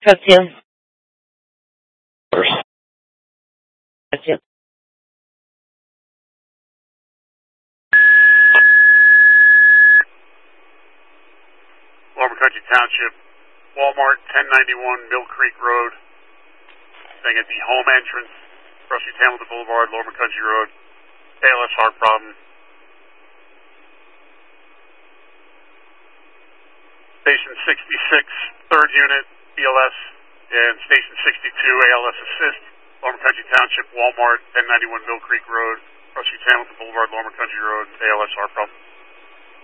Gracias. Gracias. Lormer Country Township, Walmart, 1091 Mill Creek Road. Staying at the home entrance, Cross Street Hamilton Boulevard, Lormer Country Road. ALS heart problem. Station 66, 3rd Unit, BLS, and Station 62, ALS Assist, Lormer Country Township, Walmart, 1091 Mill Creek Road, Cross Street Hamilton Boulevard, Lormer Country Road, ALS heart problem.